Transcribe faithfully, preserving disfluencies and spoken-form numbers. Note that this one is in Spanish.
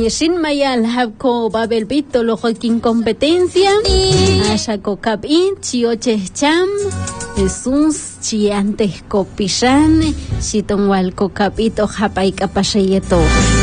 Sin mayal habko babelbito lo joaquín competencia. Ashako kapin chioche cham. Jesús chiantes copishan. Chitonwalco capito japay capayeto.